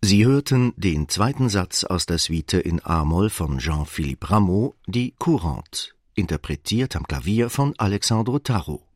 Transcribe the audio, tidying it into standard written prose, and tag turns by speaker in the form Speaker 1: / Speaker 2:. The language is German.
Speaker 1: Sie hörten den zweiten Satz aus der Suite in A-Moll von Jean-Philippe Rameau, die Courante, interpretiert am Klavier von Alexandre Tarot.